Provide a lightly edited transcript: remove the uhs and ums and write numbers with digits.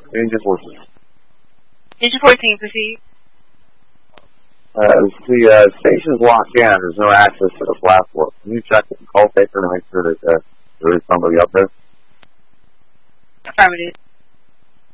Engine 14. Engine 14, proceed. The station's locked down. There's no access to the platform. Can you check with the call taker to make sure that there is somebody up there? Affirmative.